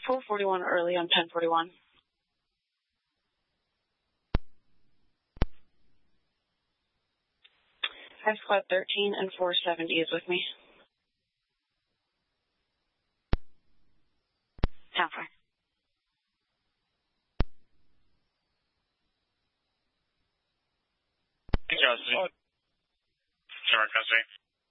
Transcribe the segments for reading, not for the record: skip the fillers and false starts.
441 early on 1041. High Squad 13 and 470 is with me. Halfway. Custody. Sorry, custody.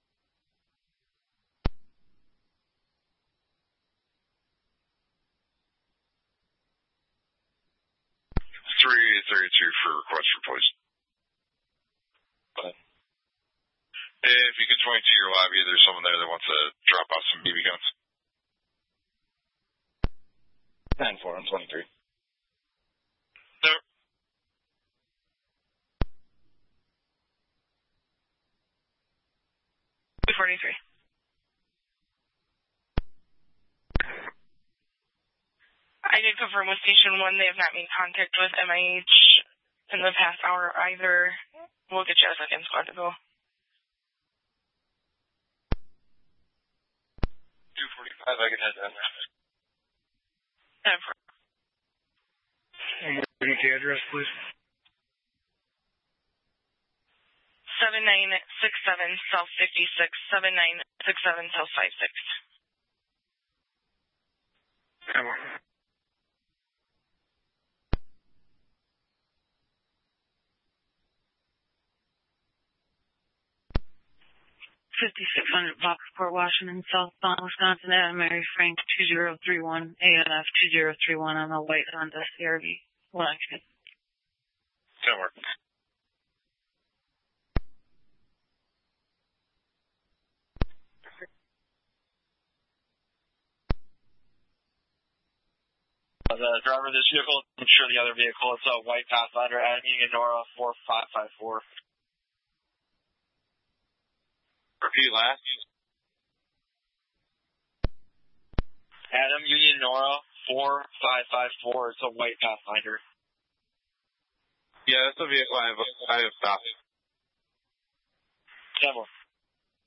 $332 for request for police. If you can point to your lobby, there's someone there that wants to drop off some BB guns. 10-4 on 23. Sir. 243. I did confirm with Station 1 they have not made contact with MIH in the past hour either. We'll get you a second squad to go. 245, I can head down there. 10-4. Unity address, please. 7967 South 56, 7967 South 56. Come on. 5600 Lockport, Washington, southbound Wisconsin, Adam Mary Frank 2031, ANF 2031 on the white Honda CRV. 1 action. That work. The driver of this vehicle, ensure the other vehicle. It's a white Pathfinder, Adam Union Nora 4554. Repeat last. Adam Union Nora 4554. It's a white Pathfinder. Yeah, that's the vehicle I have stopped. 10-4.